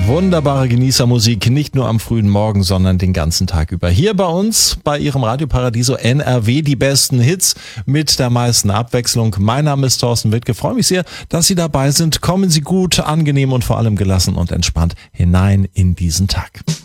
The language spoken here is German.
Wunderbare Genießermusik, nicht nur am frühen Morgen, sondern den ganzen Tag über. Hier bei uns, bei Ihrem Radio Paradiso NRW, die besten Hits mit der meisten Abwechslung. Mein Name ist Thorsten Wittke. Ich freue mich sehr, dass Sie dabei sind. Kommen Sie gut, angenehm und vor allem gelassen und entspannt hinein in diesen Tag.